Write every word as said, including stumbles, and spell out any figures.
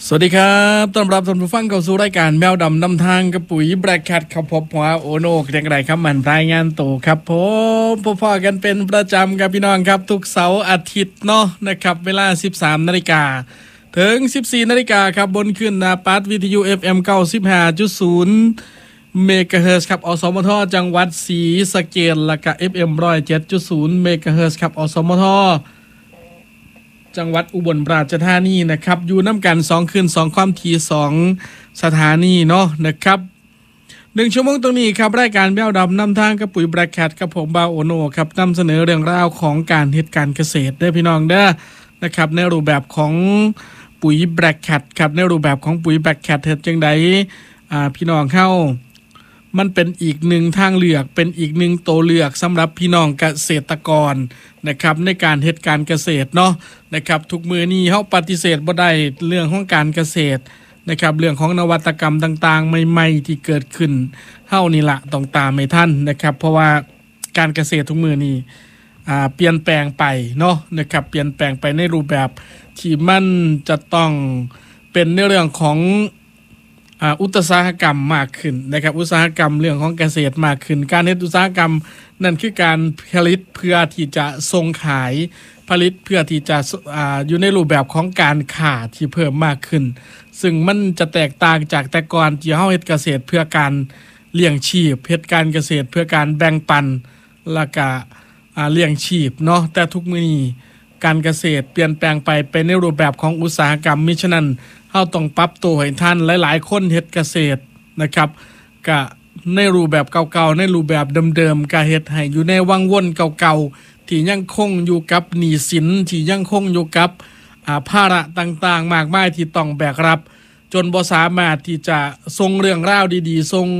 สวัสดีครับต้อนรับท่านผู้ฟังเข้าสู่รายการแมวดำนำทางกับปุ๋ยแบล็กแคทครับพบหัวโอโนกเรียงไรครับมันรายงานตัวครับผมพ่อๆกันเป็นประจำครับพี่น้องครับทุกเสาร์อาทิตย์เนาะนะครับเวลา สิบสามนาฬิกาถึง สิบสี่นาฬิกาครับบนขึ้นนาปัดวิทยุ เอฟ เอ็ม เก้าสิบห้าจุดศูนย์ เมกะเฮิรตซ์ครับอสมทจังหวัดศรีสะเกษและก็ เอฟ เอ็ม หนึ่งร้อยเจ็ดจุดศูนย์ เมกะเฮิรตซ์ครับอสมทจังหวัดอุบลราชธานีนะครับอยู่น้ำกันสองคืนสองความถี่สองสถานีเนาะนะครับหนึ่งชั่วโมงตรงนี้ครับรายการแมวดำนำทางกับปุ๋ยแบล็กแคทกับผมบาโอโนครับนำเสนอเรื่องราวของการเฮ็ดการเกษตรเด้อพี่น้องเด้อนะครับในรูปแบบของปุ๋ยแบล็กแคทครับในรูปแบบของปุ๋ยแบล็กแคทเฮ็ดจังไดอ่าพี่น้องเข้ามันเป็นอีกหนึ่งทางเลือกเป็นอีกหนึ่งตัวเลือกสำหรับพี่น้องเกษตรกรนะครับในการเฮ็ดการเกษตรเนาะนะครับทุกมือนี้เฮาปฏิเสธบ่ได้เรื่องของการเกษตรนะครับเรื่องของนวัตกรรมต่างๆใหม่ๆที่เกิดขึ้นเฮานี่ละต้องตามให้ทันนะครับเพราะว่าการเกษตรทุกมือนี้อ่าเปลี่ยนแปลงไปเนาะนะครับเปลี่ยนแปลงไปในรูปแบบที่มันจะต้องเป็นในเรื่องของอ่าอุตสาหกรรมมากขึ้นนะครับอุตสาหกรรมเรื่องของเกษตรมากขึ้นการเฮ็ดอุตสาหกรรมนั่นคือการผลิตเพื่อที่จะส่งขายผลิตเพื่อที่จะอ่าอยู่ในรูปแบบของการค้าที่เพิ่มมากขึ้นซึ่งมันจะแตกต่างจากแต่ก่อนที่เฮาเฮ็ดเกษตรเพื่อการเลี้ยงชีพเฮ็ดการเกษตรเพื่อการแบ่งปันแล้วก็อ่าเลี้ยงชีพเนาะแต่ทุกมื้อนี้การเกษตรเปลี่ยนแปลงไปเป็นในรูปแบบของอุตสาหกรรมมิฉะนั้นเฮาต้องปรับตัวให้ทันหลายๆคนเฮ็ดเกษตรนะครับก็ในรูปแบบเก่าๆในรูปแบบเดิมๆก็เฮ็ดให้อยู่ในวังวนเก่าๆที่ยังคงอยู่กับหนี้สินที่ยังคงอยู่กับอ่าภาระต่างๆมากมายที่ต้องแบกรับจนบ่สามารถที่จะส่งเรื่องราวดีๆส่ง